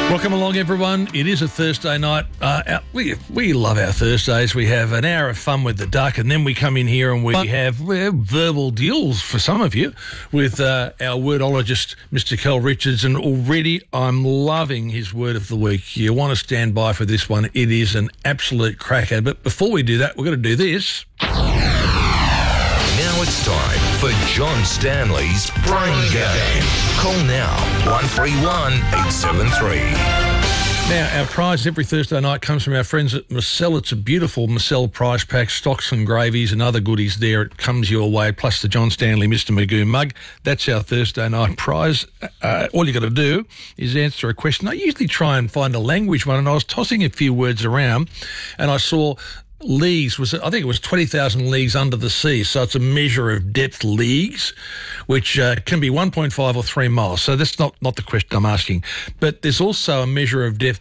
Welcome along, everyone. It is a Thursday night. We love our Thursdays. We have an hour of fun with the duck, and then we come in here and we have verbal deals for some of you with our wordologist, Mr. Cal Richards, and already I'm loving his word of the week. You want to stand by for this one. It is an absolute cracker. But before we do that, we're going to do this. Now it's time for John Stanley's Brain Game. Call now, 131 873. Now, our prize every Thursday night comes from our friends at Marcel. It's a beautiful Marcel prize pack, stocks and gravies and other goodies there. It comes your way, plus the John Stanley Mr. Magoo mug. That's our Thursday night prize. All you got to do is answer a question. I usually try and find a language one, and I was tossing a few words around, and I saw leagues I think it was 20,000 leagues under the sea. So it's a measure of depth, leagues, which can be 1.5 or 3 miles. So that's not the question I'm asking. But there's also a measure of depth